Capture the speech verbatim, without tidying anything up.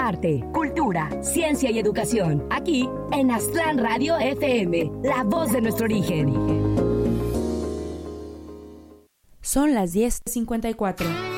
arte, cultura, ciencia y educación. Aquí en Aztlán Radio F M, la voz de nuestro origen. Son las diez cincuenta y cuatro.